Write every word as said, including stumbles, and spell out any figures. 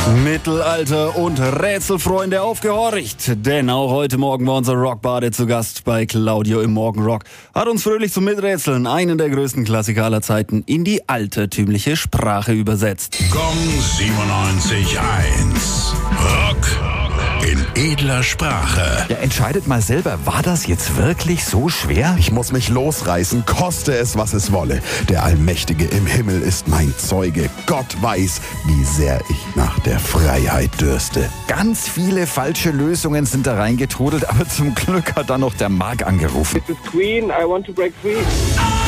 Mittelalter und Rätselfreunde aufgehorcht, denn auch heute Morgen war unser Rockbade zu Gast bei Claudio im Morgenrock. Hat uns fröhlich zum Miträtseln einen der größten Klassiker aller Zeiten in die altertümliche Sprache übersetzt. Gong siebenundneunzig Komma eins. Rock in edler Sprache. Ja, entscheidet mal selber, war das jetzt wirklich so schwer? Ich muss mich losreißen, koste es, was es wolle. Der Allmächtige im Himmel ist mein Zeuge. Gott weiß, wie sehr ich nach der Freiheit dürste. Ganz viele falsche Lösungen sind da reingetrudelt, aber zum Glück hat dann noch der Marc angerufen. This is Queen, I want to break free.